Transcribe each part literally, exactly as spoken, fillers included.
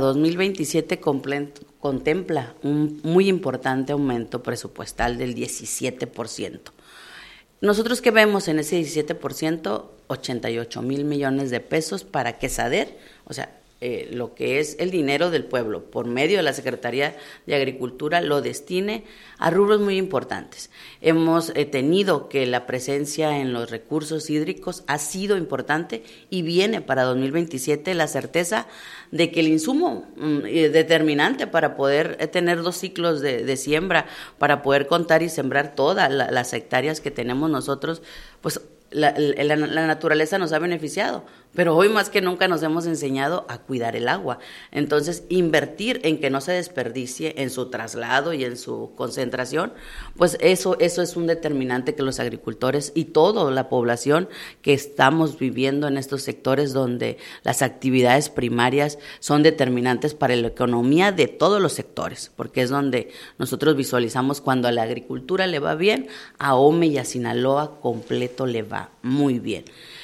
dos mil veintisiete completo, contempla un muy importante aumento presupuestal del diecisiete por ciento. Nosotros, ¿qué vemos en ese diecisiete por ciento? ochenta y ocho mil millones de pesos para que SADER, o sea, eh, lo que es el dinero del pueblo, por medio de la Secretaría de Agricultura, lo destine a rubros muy importantes. Hemos eh, tenido que la presencia en los recursos hídricos ha sido importante y viene para dos mil veintisiete la certeza de que el insumo mm, determinante para poder eh, tener dos ciclos de, de siembra, para poder contar y sembrar todas la, las hectáreas que tenemos nosotros, pues La, la, la naturaleza nos ha beneficiado, pero hoy más que nunca nos hemos enseñado a cuidar el agua. Entonces, invertir en que no se desperdicie en su traslado y en su concentración, pues eso, eso es un determinante que los agricultores y toda la población que estamos viviendo en estos sectores donde las actividades primarias son determinantes para la economía de todos los sectores, porque es donde nosotros visualizamos cuando a la agricultura le va bien, a Ome y a Sinaloa completo le va muy bien.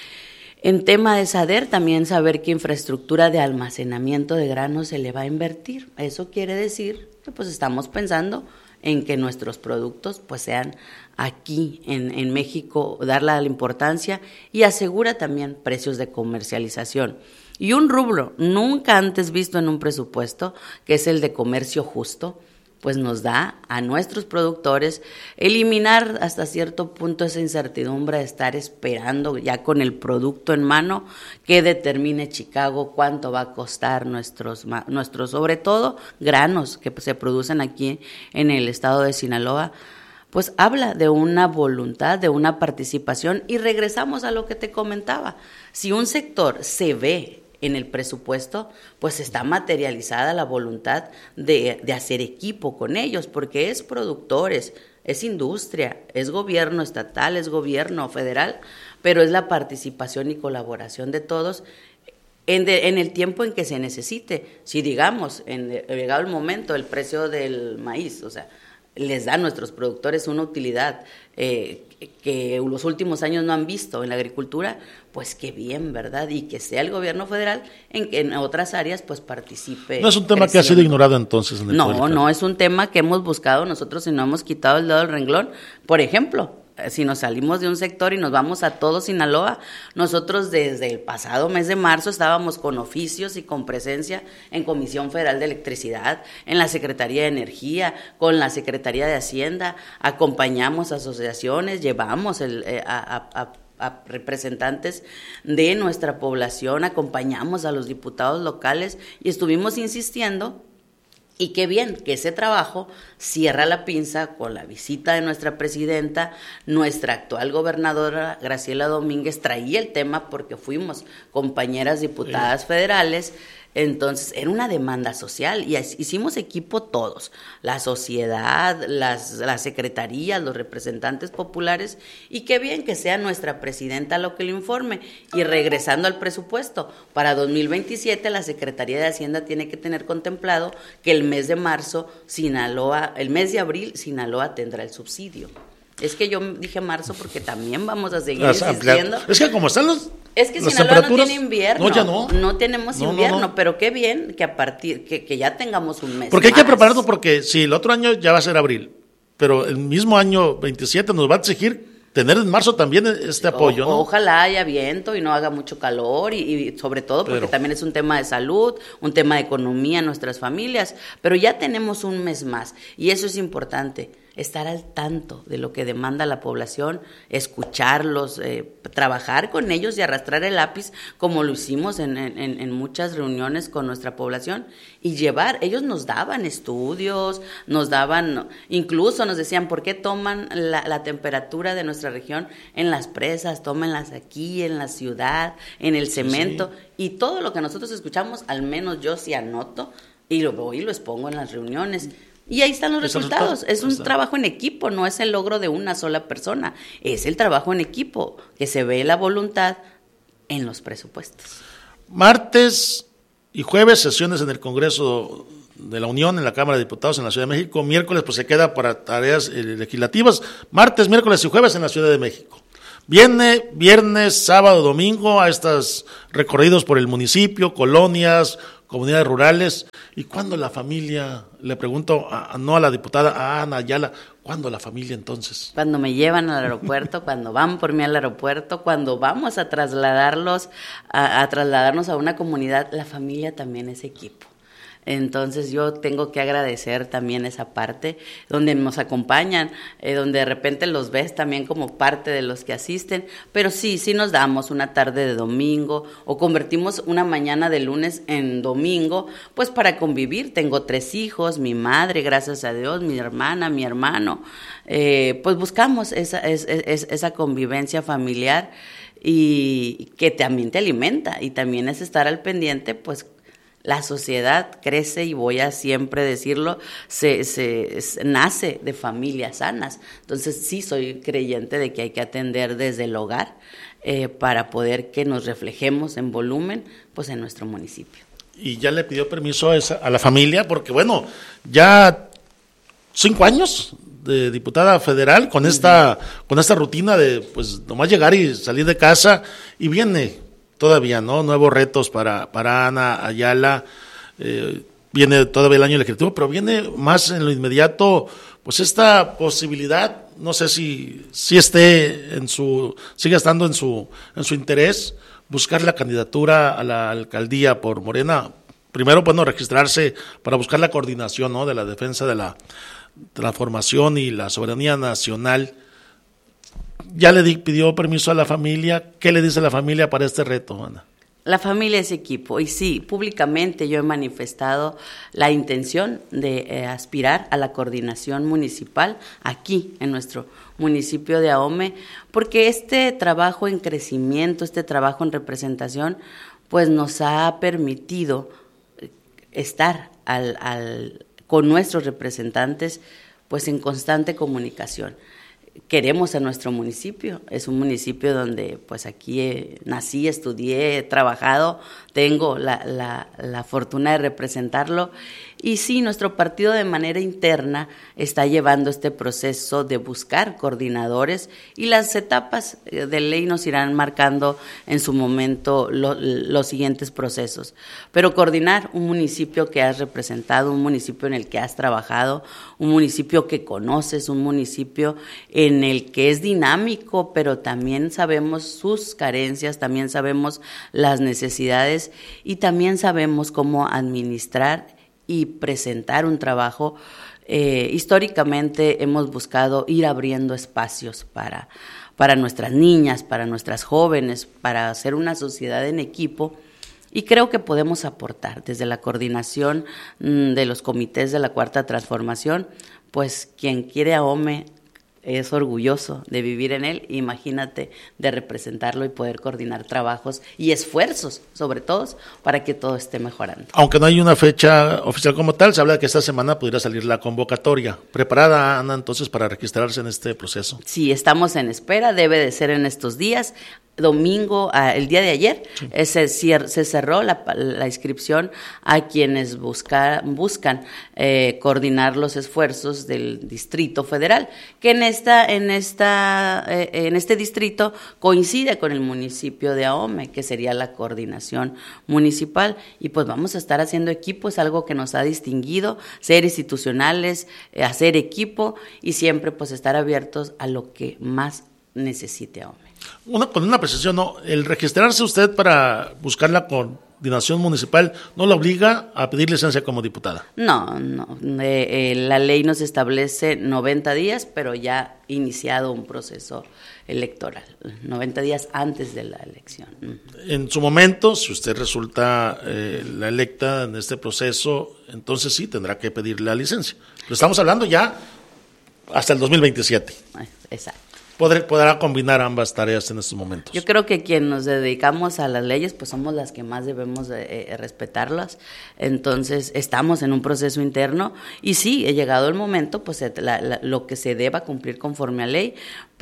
En tema de SADER, también saber qué infraestructura de almacenamiento de granos se le va a invertir. Eso quiere decir que pues estamos pensando en que nuestros productos pues sean aquí en, en México, darle la importancia y asegura también precios de comercialización. Y un rubro nunca antes visto en un presupuesto, que es el de comercio justo, pues nos da a nuestros productores eliminar hasta cierto punto esa incertidumbre de estar esperando ya con el producto en mano que determine Chicago cuánto va a costar nuestros, nuestros sobre todo granos que se producen aquí en el estado de Sinaloa. Pues habla de una voluntad, de una participación y regresamos a lo que te comentaba. Si un sector se ve en el presupuesto, pues está materializada la voluntad de, de hacer equipo con ellos, porque es productores, es industria, es gobierno estatal, es gobierno federal, pero es la participación y colaboración de todos en, de, en el tiempo en que se necesite. Si digamos, en, llegado el momento, el precio del maíz, o sea, les da a nuestros productores una utilidad eh, que los últimos años no han visto en la agricultura, pues qué bien, ¿verdad? Y que sea el gobierno federal en que en otras áreas pues participe. No es un tema creciendo. Que ha sido ignorado entonces en el No, público. No, es un tema que hemos buscado nosotros y no hemos quitado el dedo del renglón. Por ejemplo, si nos salimos de un sector y nos vamos a todo Sinaloa, nosotros desde el pasado mes de marzo estábamos con oficios y con presencia en Comisión Federal de Electricidad, en la Secretaría de Energía, con la Secretaría de Hacienda, acompañamos asociaciones, llevamos el, eh, a, a, a a representantes de nuestra población, acompañamos a los diputados locales y estuvimos insistiendo. Y qué bien que ese trabajo cierra la pinza con la visita de nuestra presidenta, nuestra actual gobernadora Graciela Domínguez traía el tema porque fuimos compañeras diputadas sí. federales. Entonces, era una demanda social y hicimos equipo todos, la sociedad, las, las secretarías, los representantes populares, y qué bien que sea nuestra presidenta lo que lo informe. Y regresando al presupuesto, para dos mil veintisiete la Secretaría de Hacienda tiene que tener contemplado que el mes de marzo, Sinaloa, el mes de abril, Sinaloa tendrá el subsidio. Es que yo dije marzo porque también vamos a seguir Las insistiendo. Es que como están los Es que las Sinaloa no temperaturas, tiene invierno. No, ya no. No tenemos no, invierno, no, no. pero qué bien que a partir, que, que ya tengamos un mes Porque hay más. que prepararnos porque si el otro año ya va a ser abril, pero el mismo año veintisiete nos va a exigir tener en marzo también este apoyo, o, ¿no? Ojalá haya viento y no haga mucho calor y, y sobre todo porque pero, también es un tema de salud, un tema de economía en nuestras familias, pero ya tenemos un mes más y eso es importante. Estar al tanto de lo que demanda la población, escucharlos, eh, trabajar con ellos y arrastrar el lápiz como lo hicimos en, en, en muchas reuniones con nuestra población y llevar, ellos nos daban estudios, nos daban, incluso nos decían por qué toman la, la temperatura de nuestra región en las presas, tómenlas aquí, en la ciudad, en el cemento, sí, sí. Y todo lo que nosotros escuchamos, al menos yo sí anoto y lo voy y lo expongo en las reuniones. Y ahí están los resultados. Es un trabajo en equipo, no es el logro de una sola persona. Es el trabajo en equipo, que se ve la voluntad en los presupuestos. Martes y jueves, sesiones en el Congreso de la Unión, en la Cámara de Diputados en la Ciudad de México. Miércoles, pues se queda para tareas eh, legislativas. Martes, miércoles y jueves en la Ciudad de México. Viene viernes, sábado, domingo a estos recorridos por el municipio, colonias, comunidades rurales. ¿Y cuándo la familia? Le pregunto, a, no a la diputada, a Ana Ayala, ¿cuándo la familia entonces? Cuando me llevan al aeropuerto, cuando van por mí al aeropuerto, cuando vamos a trasladarlos, a, a trasladarnos a una comunidad, la familia también es equipo. Entonces yo tengo que agradecer también esa parte donde nos acompañan, eh, donde de repente los ves también como parte de los que asisten, pero sí, sí nos damos una tarde de domingo o convertimos una mañana de lunes en domingo, pues para convivir. Tengo tres hijos, mi madre, gracias a Dios, mi hermana, mi hermano, eh, pues buscamos esa, es, es, esa convivencia familiar y que también te alimenta y también es estar al pendiente, pues la sociedad crece, y voy a siempre decirlo, se, se, se nace de familias sanas. Entonces sí soy creyente de que hay que atender desde el hogar eh, para poder que nos reflejemos en volumen pues en nuestro municipio. Y ya le pidió permiso a, esa, a la familia, porque bueno, ya cinco años de diputada federal con, uh-huh. esta, con esta rutina de pues nomás llegar y salir de casa, y viene todavía, ¿no? Nuevos retos para, para Ana Ayala, eh, viene todavía el año legislativo, pero viene más en lo inmediato, pues esta posibilidad, no sé si, si esté en su, sigue estando en su, en su interés, buscar la candidatura a la alcaldía por Morena. Primero, bueno, registrarse para buscar la coordinación, ¿no? De la defensa de la transformación y la soberanía nacional. ¿Ya le di, pidió permiso a la familia? ¿Qué le dice la familia para este reto, Ana? La familia es equipo, y sí, públicamente yo he manifestado la intención de eh, aspirar a la coordinación municipal aquí en nuestro municipio de Ahome, porque este trabajo en crecimiento, este trabajo en representación, pues nos ha permitido estar al, al, con nuestros representantes pues en constante comunicación. Queremos a nuestro municipio, es un municipio donde pues aquí eh, nací, estudié, he trabajado, tengo la, la, la fortuna de representarlo, y sí, nuestro partido de manera interna está llevando este proceso de buscar coordinadores, y las etapas de ley nos irán marcando en su momento lo, los siguientes procesos, pero coordinar un municipio que has representado, un municipio en el que has trabajado, un municipio que conoces, un municipio en el que es dinámico, pero también sabemos sus carencias, también sabemos las necesidades y también sabemos cómo administrar y presentar un trabajo. Eh, históricamente hemos buscado ir abriendo espacios para, para nuestras niñas, para nuestras jóvenes, para hacer una sociedad en equipo. Y creo que podemos aportar desde la coordinación mmm, de los comités de la Cuarta Transformación, pues quien quiere Ahome es orgulloso de vivir en él, imagínate de representarlo y poder coordinar trabajos y esfuerzos, sobre todo, para que todo esté mejorando. Aunque no hay una fecha oficial como tal, se habla de que esta semana pudiera salir la convocatoria. ¿Preparada, Ana, entonces, para registrarse en este proceso? Sí, estamos en espera, debe de ser en estos días. Domingo, el día de ayer, sí. se, se cerró la, la inscripción a quienes busca, buscan eh, coordinar los esfuerzos del Distrito Federal, que en esta en esta eh, en este distrito coincide con el municipio de Ahome, que sería la coordinación municipal, y pues vamos a estar haciendo equipo, es algo que nos ha distinguido, ser institucionales, eh, hacer equipo y siempre pues estar abiertos a lo que más necesite Ahome. Una, con una precisión, ¿no? El registrarse usted para buscar la coordinación municipal no la obliga a pedir licencia como diputada. No, no. Eh, eh, la ley nos establece noventa días, pero ya iniciado un proceso electoral, noventa días antes de la elección. En su momento, si usted resulta eh, la electa en este proceso, entonces sí tendrá que pedir la licencia. Pero estamos hablando ya hasta el dos mil veintisiete. Exacto. Podrá, podrá combinar ambas tareas en estos momentos. Yo creo que quien nos dedicamos a las leyes, pues somos las que más debemos de, eh, respetarlas. Entonces, estamos en un proceso interno y sí, he llegado el momento, pues la, la, lo que se deba cumplir conforme a ley,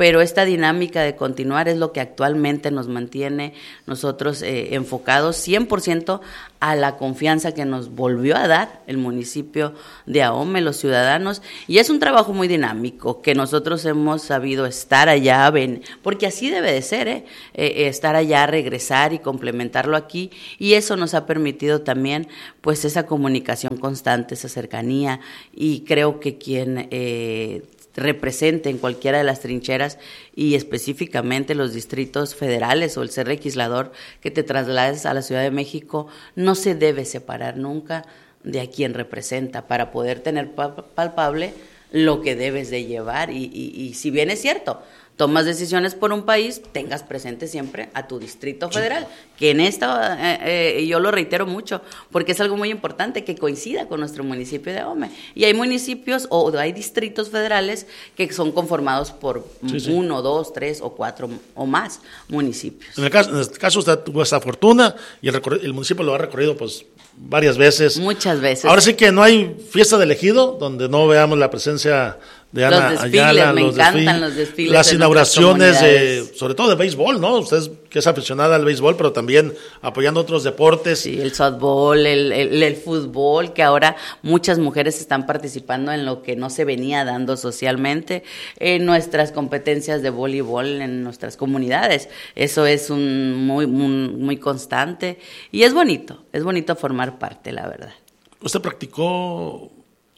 pero esta dinámica de continuar es lo que actualmente nos mantiene nosotros eh, enfocados cien por ciento a la confianza que nos volvió a dar el municipio de Ahome, los ciudadanos, y es un trabajo muy dinámico, que nosotros hemos sabido estar allá, ven, porque así debe de ser, ¿eh? Eh, estar allá, regresar y complementarlo aquí, y eso nos ha permitido también, pues, esa comunicación constante, esa cercanía, y creo que quien eh, represente en cualquiera de las trincheras y específicamente los distritos federales o el ser legislador que te traslades a la Ciudad de México, no se debe separar nunca de a quien representa para poder tener palpable lo que debes de llevar y, y, y si bien es cierto, tomas decisiones por un país, tengas presente siempre a tu distrito federal, sí. que en esta, eh, eh, yo lo reitero mucho, porque es algo muy importante que coincida con nuestro municipio de Ahome. Y hay municipios o hay distritos federales que son conformados por sí, sí. uno, dos, tres o cuatro o más municipios. En el caso, en este caso usted tuvo esa fortuna y el, el municipio lo ha recorrido pues varias veces. Muchas veces. Ahora sí que no hay fiesta de elegido donde no veamos la presencia de Ana los desfiles, Ayala, me los encantan desfiles, los desfiles. Las inauguraciones, de, sobre todo de béisbol, ¿no? Usted que es aficionada al béisbol, pero también apoyando otros deportes. Sí, el softball, el, el, el fútbol, que ahora muchas mujeres están participando en lo que no se venía dando socialmente, en nuestras competencias de voleibol en nuestras comunidades. Eso es un muy, muy, muy constante y es bonito, es bonito formar parte, la verdad. ¿Usted practicó...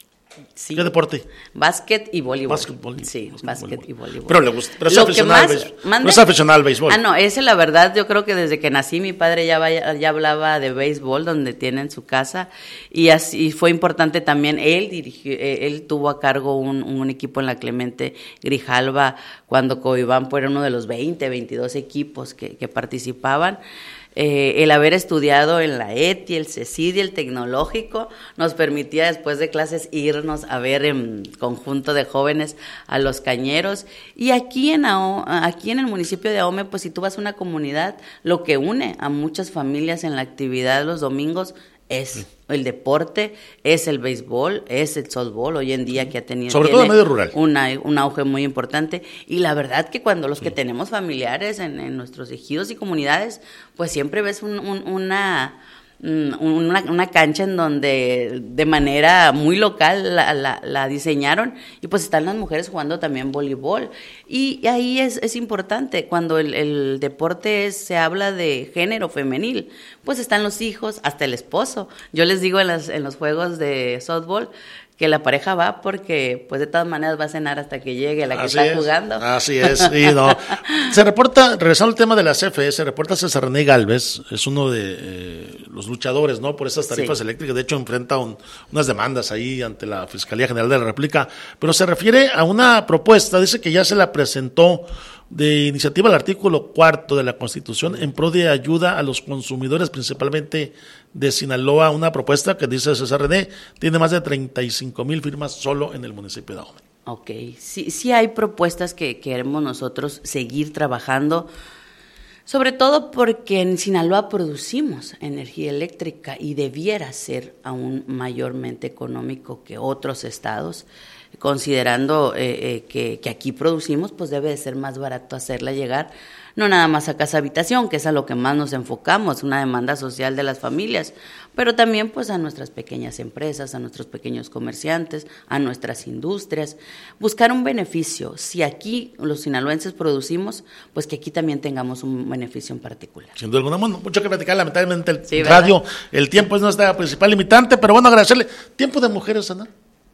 Sí. ¿Qué deporte? Básquet y voleibol. Básquetbol. Sí, básquet y voleibol. Pero le gusta, pero es aficionado al béisbol. Pero es aficionado al béisbol. Ah, no, ese la verdad, yo creo que desde que nací mi padre ya, vaya, ya hablaba de béisbol, donde tiene en su casa, y así fue importante también, él dirigió, él tuvo a cargo un, un equipo en la Clemente Grijalva, cuando Coibampo era uno de los veinte, veintidós equipos que, que participaban. Eh, el haber estudiado en la E T I, el CECID y el Tecnológico nos permitía después de clases irnos a ver en conjunto de jóvenes a los cañeros. Y aquí en, Aho- aquí en el municipio de Ahome, pues si tú vas a una comunidad, lo que une a muchas familias en la actividad los domingos es el deporte, es el béisbol, es el softball, hoy en día que ha tenido sobre todo en medio rural una, un auge muy importante, y la verdad que cuando los que tenemos familiares en, en nuestros ejidos y comunidades, pues siempre ves un, un, una... Una, una cancha en donde de manera muy local la, la, la diseñaron, y pues están las mujeres jugando también voleibol, y, y ahí es, es importante cuando el, el deporte es, se habla de género femenil, pues están los hijos, hasta el esposo. Yo les digo en, las, en los juegos de softball que la pareja va porque pues de todas maneras va a cenar hasta que llegue la que así está es, jugando. Así es, sí, no. Se reporta, regresando al tema de la C F E, se reporta César René Galvez, es uno de eh, los luchadores, ¿no? Por esas tarifas sí. eléctricas, de hecho enfrenta un, unas demandas ahí ante la Fiscalía General de la República, pero se refiere a una propuesta, dice que ya se la presentó de iniciativa al artículo cuarto de la Constitución en pro de ayuda a los consumidores, principalmente de Sinaloa, una propuesta que dice César René, tiene más de treinta y cinco mil firmas solo en el municipio de Ahome. Ok, sí, sí hay propuestas que queremos nosotros seguir trabajando, sobre todo porque en Sinaloa producimos energía eléctrica y debiera ser aún mayormente económico que otros estados. Considerando eh, eh, que, que aquí producimos, pues debe de ser más barato hacerla llegar, no nada más a casa habitación, que es a lo que más nos enfocamos, una demanda social de las familias, pero también pues a nuestras pequeñas empresas, a nuestros pequeños comerciantes, a nuestras industrias, buscar un beneficio. Si aquí los sinaloenses producimos, pues que aquí también tengamos un beneficio en particular. Sin duda alguna, bueno, mucho que platicar, lamentablemente el sí, radio, el tiempo es nuestra principal limitante, pero bueno, agradecerle. ¿Tiempo de mujeres, Ana?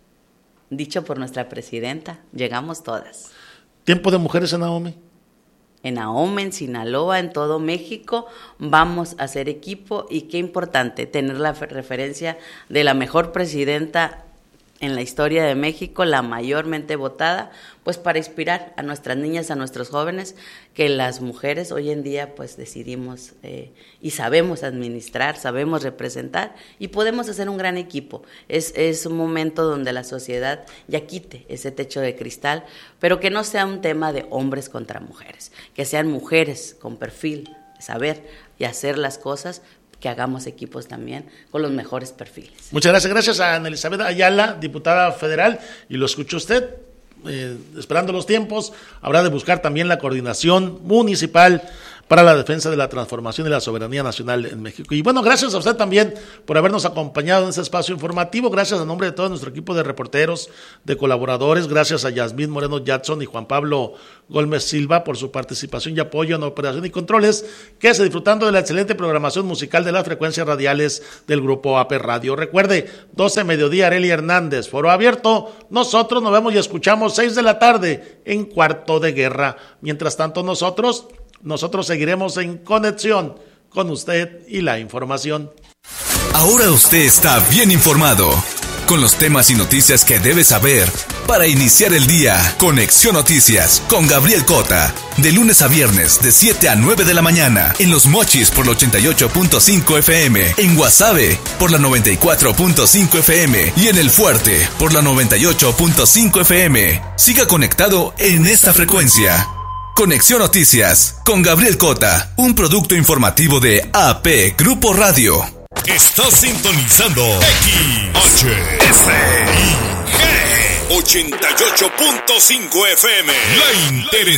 Dicho por nuestra presidenta, llegamos todas. ¿Tiempo de mujeres en Ahome? En Ahome, en Sinaloa, en todo México, vamos a hacer equipo, y qué importante tener la referencia de la mejor presidenta en la historia de México, la mayormente votada, pues para inspirar a nuestras niñas, a nuestros jóvenes, que las mujeres hoy en día pues decidimos eh, y sabemos administrar, sabemos representar y podemos hacer un gran equipo. Es, es un momento donde la sociedad ya quite ese techo de cristal, pero que no sea un tema de hombres contra mujeres, que sean mujeres con perfil, saber y hacer las cosas, que hagamos equipos también con los mejores perfiles. Muchas gracias, gracias a Ana Elizabeth Ayala, diputada federal, y lo escuchó usted, eh, esperando los tiempos, habrá de buscar también la coordinación municipal para la defensa de la transformación y la soberanía nacional en México. Y bueno, gracias a usted también por habernos acompañado en este espacio informativo, gracias a nombre de todo nuestro equipo de reporteros, de colaboradores, gracias a Yasmín Moreno Jackson y Juan Pablo Gómez Silva por su participación y apoyo en operación y controles, quédese disfrutando de la excelente programación musical de las frecuencias radiales del Grupo A P Radio. Recuerde, doce mediodía, Arely Hernández, foro abierto, nosotros nos vemos y escuchamos seis de la tarde en Cuarto de Guerra. Mientras tanto, nosotros... Nosotros seguiremos en conexión con usted y la información. Ahora usted está bien informado con los temas y noticias que debe saber para iniciar el día. Conexión Noticias con Gabriel Cota. De lunes a viernes de siete a nueve de la mañana. En Los Mochis por la ochenta y ocho punto cinco F M. En Guasave por la noventa y cuatro punto cinco F M. Y en El Fuerte por la noventa y ocho punto cinco F M. Siga conectado en esta frecuencia. Conexión Noticias con Gabriel Cota, un producto informativo de A P Grupo Radio. Estás sintonizando X H S I G ochenta y ocho punto cinco F M. La interesante.